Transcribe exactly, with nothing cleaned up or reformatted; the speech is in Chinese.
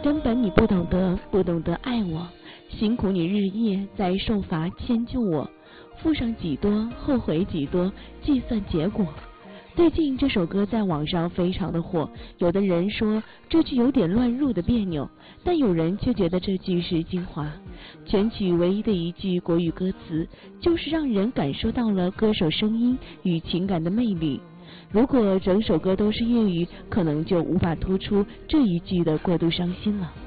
根本你不懂得，不懂得爱我，辛苦你日夜在受罚迁就我，付上几多，后悔几多，计算结果。最近这首歌在网上非常的火，有的人说这句有点乱入的别扭，但有人却觉得这句是精华。全曲唯一的一句国语歌词，就是让人感受到了歌手声音与情感的魅力。如果整首歌都是粤语，可能就无法突出这一句的过度伤心了。